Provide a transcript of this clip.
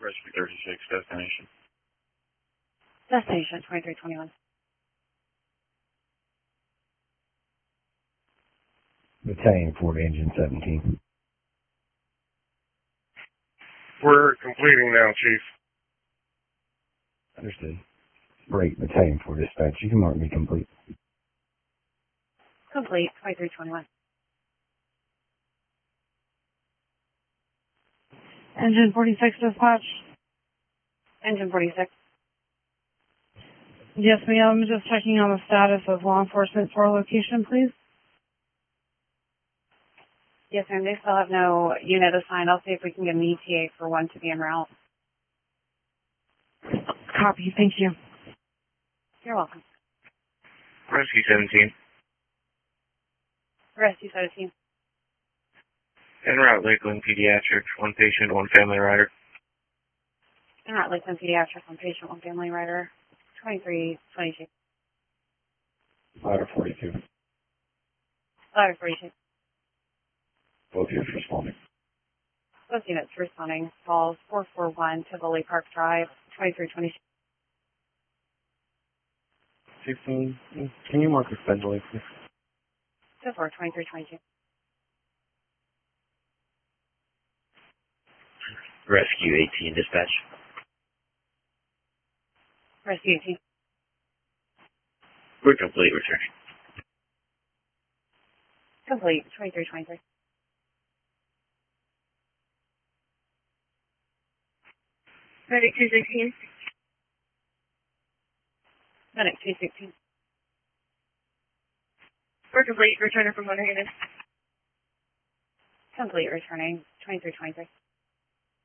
Rescue 36, destination. Destination 2321. Battalion 4 to Engine 17. We're completing now, Chief. Understood. Great, Battalion 4 dispatch. You can mark me complete. Complete 2321. Engine 46 dispatch. Engine 46. Yes, ma'am. Just checking on the status of law enforcement for our location, please. Yes, ma'am. They still have no unit assigned. I'll see if we can get an ETA for one to be en route. Copy. Thank you. You're welcome. Rescue 17. Rescue 17. En route, Lakeland Pediatric. One patient, one family rider. En route, Lakeland Pediatric. One patient, one family rider. 2322. Ladder 42. Ladder 42. Both units responding. Both units responding. Calls 441 to Lily Park Drive, 2322. 16. Can you mark the schedule, please? So far, 2322. Rescue 18 dispatch. Rescue 18. We're complete, returning. Complete, 2323. Medic 216. Medic 216. We're complete, returning from Monahan. Complete, returning, 2323.